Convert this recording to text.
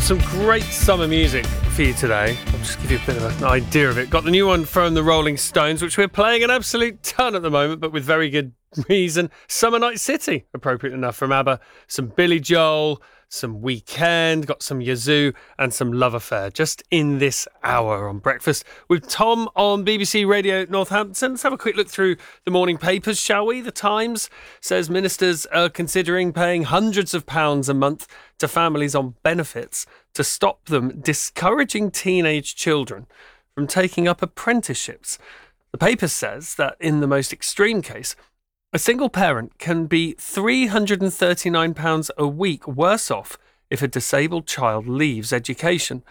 some great summer music for you today. I'll just give you a bit of an idea of it. Got the new one from the Rolling Stones, which we're playing an absolute ton at the moment, but with very good reason. Summer Night City, appropriate enough, from ABBA. Some Billy Joel, some Weekend, got some Yazoo and some Love Affair just in this hour on Breakfast with Tom on BBC Radio Northampton. Let's have a quick look through the morning papers, shall we? The Times says ministers are considering paying hundreds of pounds a month to families on benefits to stop them discouraging teenage children from taking up apprenticeships. The paper says that in the most extreme case, a single parent can be £339 a week worse off if a disabled child leaves education.